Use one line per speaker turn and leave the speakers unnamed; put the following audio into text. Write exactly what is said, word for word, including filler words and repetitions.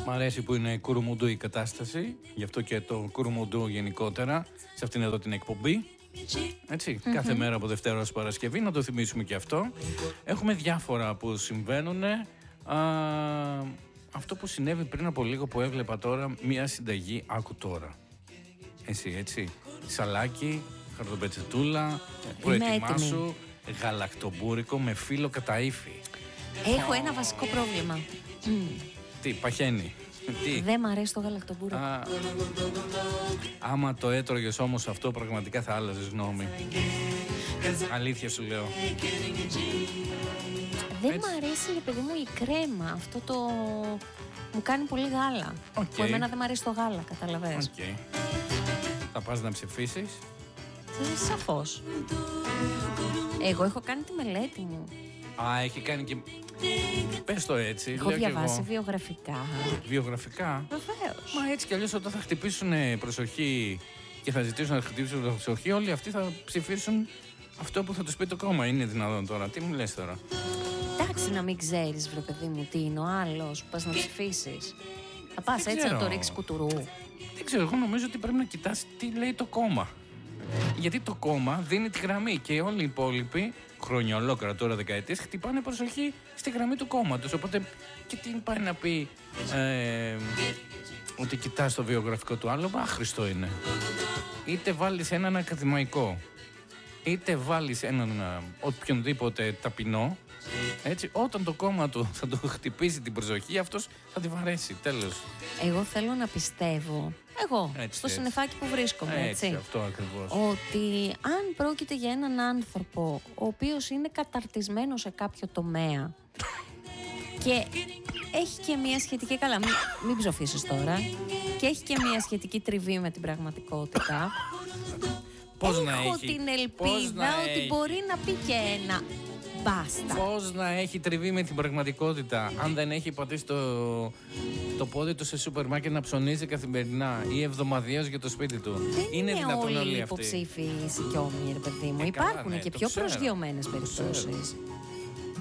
Μ' αρέσει που είναι κουρουμουντού η κατάσταση, γι' αυτό και το κουρουμουντού γενικότερα σε αυτήν εδώ την εκπομπή. Έτσι, mm-hmm. κάθε μέρα από Δευτέρα ως Παρασκευή, να το θυμίσουμε και αυτό. Έχουμε διάφορα που συμβαίνουν. Α, αυτό που συνέβη πριν από λίγο που έβλεπα τώρα, μια συνταγή, άκου τώρα. Εσύ, έτσι, σαλάκι, χαρτοπετσετούλα, προετοιμάσου γαλακτομπούρικο με φύλλο κατά ύφη.
Έχω ένα βασικό πρόβλημα. Mm.
Τι, παχαίνει. Τι?
Δεν μ' αρέσει το γαλακτομπούρικο. Α,
άμα το έτρωγες όμως αυτό, πραγματικά θα άλλαζες γνώμη. Αλήθεια σου λέω.
Δεν μ' αρέσει, ρε παιδί μου, η κρέμα. Αυτό το... μου κάνει πολύ γάλα. Okay. Που εμένα δεν μ' αρέσει το γάλα, καταλαβαίνεις.
Okay. Θα πας να ψηφίσεις?
Σαφώς. Εγώ έχω κάνει τη μελέτη μου.
Α, έχει κάνει και... Πες το έτσι.
Έχω διαβάσει εγώ. βιογραφικά.
Βιογραφικά?
Βεβαίως.
Μα έτσι κι αλλιώς όταν θα χτυπήσουν προσοχή και θα ζητήσουν να χτυπήσουν προσοχή, όλοι αυτοί θα ψηφίσουν αυτό που θα τους πει το κόμμα. Είναι δυνατόν τώρα? Τι μου λες τώρα?
Εντάξει, να μην ξέρεις, βρε παιδί μου, τι είναι ο άλλος που πας να ψηφίσεις. Θα πας έτσι να το ρίξεις κουτουρού?
Δεν ξέρω, εγώ νομίζω ότι πρέπει να κοιτάς τι λέει το κόμμα. Γιατί το κόμμα δίνει τη γραμμή και όλοι οι υπόλοιποι, χρόνια ολόκληρα τώρα, δεκαετίες, χτυπάνε προσοχή στη γραμμή του κόμματος. Οπότε και τι πάει να πει ε, ότι κοιτάς το βιογραφικό του άλλου, άχρηστο είναι. Είτε βάλεις έναν ακαδημαϊκό, είτε βάλεις έναν οποιονδήποτε ταπεινό, έτσι, όταν το κόμμα του θα του χτυπήσει την προσοχή, αυτός θα τη βαρέσει, τέλος.
Εγώ θέλω να πιστεύω, εγώ,
έτσι,
στο
έτσι.
συννεφάκι που βρίσκομαι, έτσι,
έτσι, αυτό ακριβώς.
ότι αν πρόκειται για έναν άνθρωπο ο οποίος είναι καταρτισμένος σε κάποιο τομέα και έχει και μια σχετική, καλά, μην, μην ψοφήσεις τώρα, και έχει και μια σχετική τριβή με την πραγματικότητα,
πώς
έχω
να έχει,
την ελπίδα ότι έχει. μπορεί να πει και ένα μπάστα.
Πώς να έχει τριβή με την πραγματικότητα αν δεν έχει πατήσει το, το πόδι του σε σούπερ μάρκετ να ψωνίζει καθημερινά ή εβδομαδιαίως για το σπίτι του?
Δεν
είναι,
είναι
δυνατόν
όλοι οι
αυτοί?
υποψήφοι σικιόμοι, ρε παιδί μου.
Ε,
Υπάρχουν
καλά, ναι,
και
το
πιο
ξέρω,
προσγειωμένες περιπτώσεις.